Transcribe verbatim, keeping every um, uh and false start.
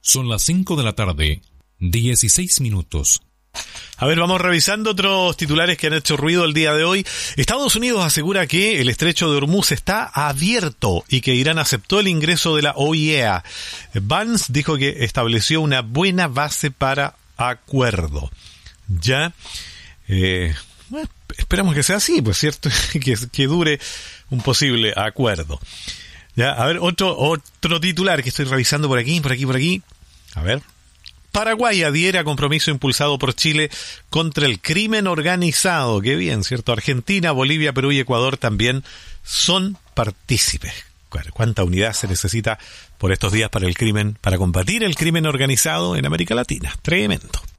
Son las cinco de la tarde, dieciséis minutos. A ver, vamos revisando otros titulares que han hecho ruido el día de hoy. Estados Unidos asegura que el estrecho de Hormuz está abierto y que Irán aceptó el ingreso de la O E A. Vance dijo que estableció una buena base para acuerdo. Ya, eh, bueno, esperamos que sea así, pues cierto, que, que dure un posible acuerdo. Ya, a ver, otro, otro titular que estoy revisando por aquí, por aquí, por aquí. A ver. Paraguay adhiere a compromiso impulsado por Chile contra el crimen organizado. Qué bien, ¿cierto? Argentina, Bolivia, Perú y Ecuador también son partícipes. ¿Cuánta unidad se necesita por estos días para el crimen, para combatir el crimen organizado en América Latina? Tremendo.